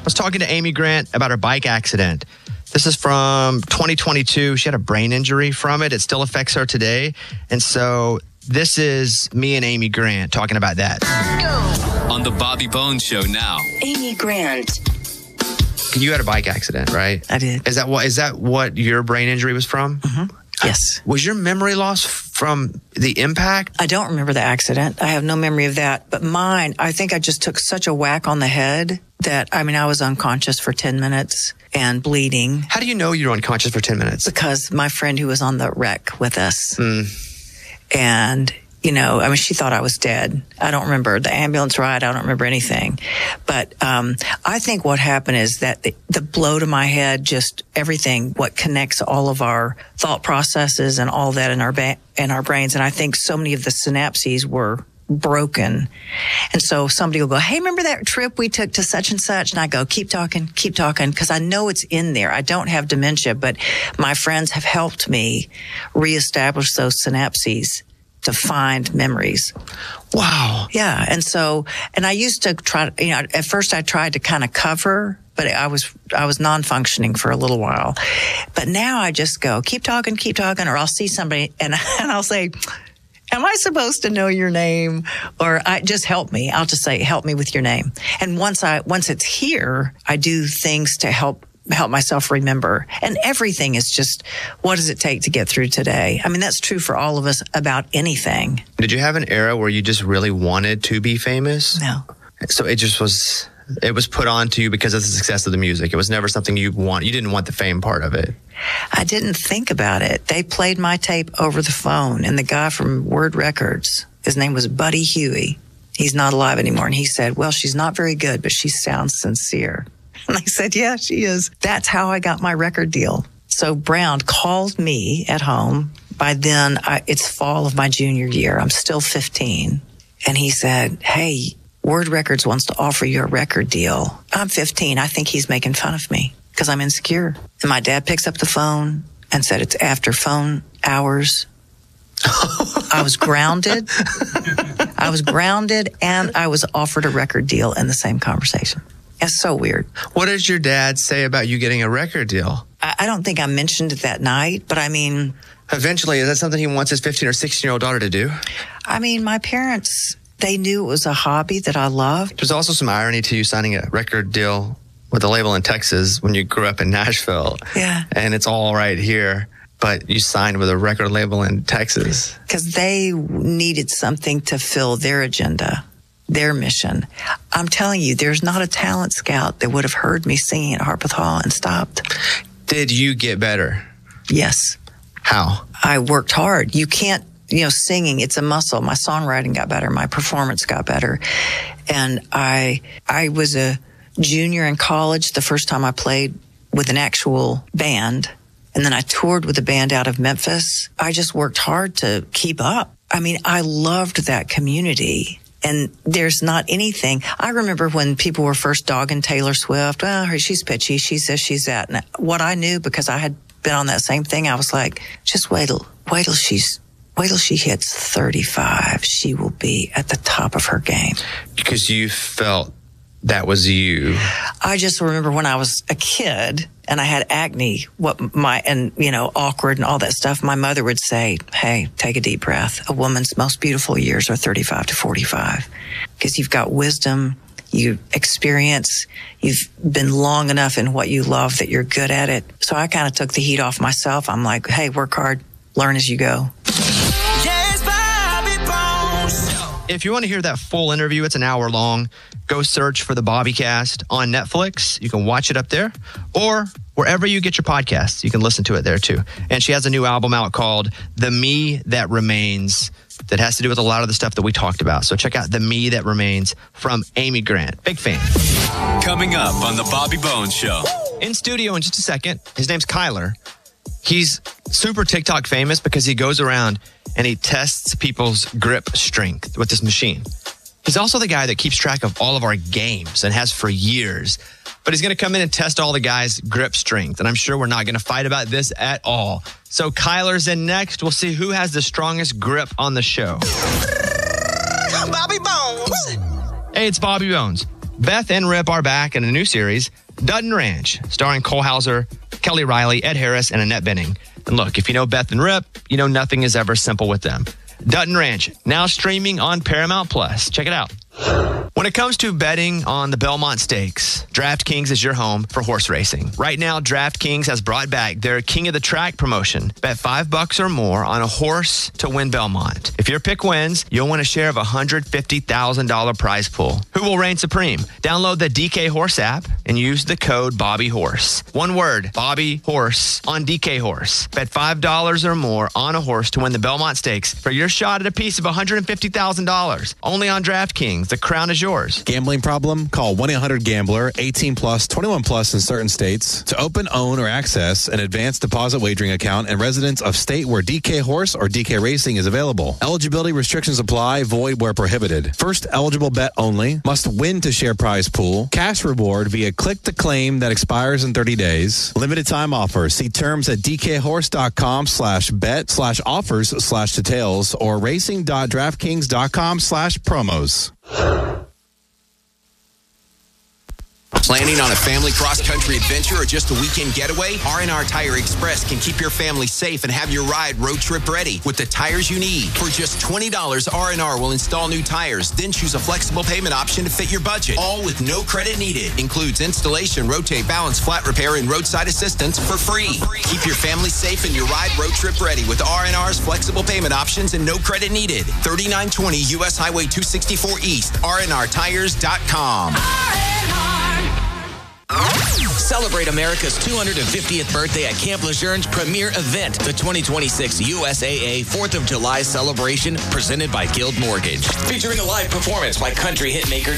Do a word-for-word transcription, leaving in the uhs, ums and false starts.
was talking to Amy Grant about her bike accident. This is from twenty twenty-two. She had a brain injury from it. It still affects her today. And so this is me and Amy Grant talking about that. Go. On the Bobby Bones Show now. Amy Grant. You had a bike accident, right? I did. Is that what, is that what your brain injury was from? Mm-hmm. Yes. Was your memory loss from the impact? I don't remember the accident. I have no memory of that. But mine, I think I just took such a whack on the head that, I mean, I was unconscious for ten minutes and bleeding. How do you know you were unconscious for ten minutes? Because my friend who was on the wreck with us, mm. and, you know, I mean, she thought I was dead. I don't remember the ambulance ride. I don't remember anything. But um, I think what happened is that the, the blow to my head, just everything, what connects all of our thought processes and all that in our ba- in our brains. And I think so many of the synapses were broken. And so somebody will go, hey, remember that trip we took to such and such? And I go, keep talking, keep talking, because I know it's in there. I don't have dementia, but my friends have helped me reestablish those synapses to find memories. Wow. Yeah. And so, and I used to try, you know, at first I tried to kind of cover, but I was, I was non-functioning for a little while. But now I just go, keep talking, keep talking, or I'll see somebody and, and I'll say, am I supposed to know your name? Or I just help me. I'll just say, help me with your name. And once I, once it's here, I do things to help help myself remember. And everything is just, what does it take to get through today? I mean, that's true for all of us about anything. Did you have an era where you just really wanted to be famous? No. So it just was, it was put on to you because of the success of the music. It was never something you want. You didn't want the fame part of it. I didn't think about it. They played my tape over the phone, and the guy from Word Records, his name was Buddy Huey. He's not alive anymore. And he said, well, she's not very good, but she sounds sincere. And I said, yeah, she is. That's how I got my record deal. So Brown called me at home. By then, I, it's fall of my junior year. I'm still fifteen. And he said, hey, Word Records wants to offer you a record deal. I'm fifteen. I think he's making fun of me because I'm insecure. And my dad picks up the phone and said, it's after phone hours. I was grounded. I was grounded, and I was offered a record deal in the same conversation. It's so weird. What did your dad say about you getting a record deal? I, I don't think I mentioned it that night, but I mean... Eventually, is that something he wants his fifteen or sixteen-year-old daughter to do? I mean, my parents, they knew it was a hobby that I loved. There's also some irony to you signing a record deal with a label in Texas when you grew up in Nashville. Yeah. And it's all right here, but you signed with a record label in Texas. Because they needed something to fill their agenda, their mission. I'm telling you, there's not a talent scout that would have heard me singing at Harpeth Hall and stopped. Did you get better? Yes. How? I worked hard. You can't, you know, singing, it's a muscle. My songwriting got better. My performance got better. And I, I was a junior in college the first time I played with an actual band. And then I toured with a band out of Memphis. I just worked hard to keep up. I mean, I loved that community. And there's not anything. I remember when people were first dogging Taylor Swift. Oh, she's pitchy. She says she's that. And what I knew, because I had been on that same thing, I was like, just wait till, wait till she's, wait till she hits thirty-five. She will be at the top of her game. Because you felt that was you. I just remember when I was a kid and I had acne, what my, and, you know, awkward and all that stuff, my mother would say, hey, take a deep breath. A woman's most beautiful years are thirty-five to forty-five. Because you've got wisdom, you experience, you've been long enough in what you love that you're good at it. So I kind of took the heat off myself. I'm like, hey, work hard, learn as you go. If you want to hear that full interview, it's an hour long. Go search for the Bobbycast on Netflix. You can watch it up there, or wherever you get your podcasts, you can listen to it there too. And she has a new album out called The Me That Remains that has to do with a lot of the stuff that we talked about. So check out The Me That Remains from Amy Grant. Big fan. Coming up on the Bobby Bones Show. In studio in just a second, his name's Kyler. He's super TikTok famous because he goes around and he tests people's grip strength with this machine. He's also the guy that keeps track of all of our games and has for years. But he's going to come in and test all the guys' grip strength. And I'm sure we're not going to fight about this at all. So Kyler's in next. We'll see who has the strongest grip on the show. Bobby Bones. Hey, it's Bobby Bones. Beth and Rip are back in a new series, Dutton Ranch, starring Cole Hauser, Kelly Riley, Ed Harris, and Annette Bening. And look, if you know Beth and Rip, you know nothing is ever simple with them. Dutton Ranch, now streaming on Paramount Plus. Check it out. When it comes to betting on the Belmont Stakes, DraftKings is your home for horse racing. Right now, DraftKings has brought back their King of the Track promotion. Bet five bucks or more on a horse to win Belmont. If your pick wins, you'll win a share of a one hundred fifty thousand dollars prize pool. Who will reign supreme? Download the D K Horse app and use the code BobbyHorse. One word, Bobby Horse on D K Horse. Bet five dollars or more on a horse to win the Belmont Stakes for your shot at a piece of one hundred fifty thousand dollars. Only on DraftKings. The crown is yours. Gambling problem? Call one eight hundred gambler, eighteen plus, twenty-one plus in certain states. To open, own, or access an advanced deposit wagering account and residents of state where D K Horse or D K Racing is available. Eligibility restrictions apply, void where prohibited. First eligible bet only. Must win to share prize pool. Cash reward via click to claim that expires in thirty days. Limited time offers. See terms at dkhorse.com slash bet slash offers slash details or racing.draftkings.com slash promos. Planning on a family cross-country adventure or just a weekend getaway? R and R Tire Express can keep your family safe and have your ride road trip ready with the tires you need. For just twenty dollars, R and R will install new tires, then choose a flexible payment option to fit your budget. All with no credit needed. Includes installation, rotate, balance, flat repair, and roadside assistance for free. Keep your family safe and your ride road trip ready with R and R's flexible payment options and no credit needed. thirty-nine twenty U S Highway two sixty-four East, R and R tires dot com. Celebrate America's two hundred fiftieth birthday at Camp Lejeune's premier event, the twenty twenty-six U S A A fourth of July celebration, presented by Guild Mortgage. Featuring a live performance by country hitmaker